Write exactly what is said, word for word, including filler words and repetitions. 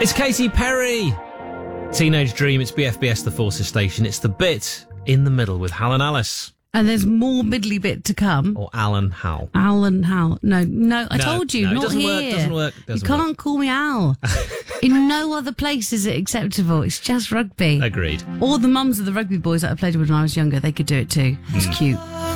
It's Katy Perry. Teenage Dream. It's B F B S The Forces Station. It's the bit in the middle with Hal and Alice. And there's more middly bit to come. Or Alan Hal. Alan Hal. No, no, I No, told you, no, it not doesn't here. work, doesn't work, doesn't you can't work. call me Al. In no other place is it acceptable. It's just rugby. Agreed. All the mums of the rugby boys that I played with when I was younger, they could do it too. It's Mm. cute.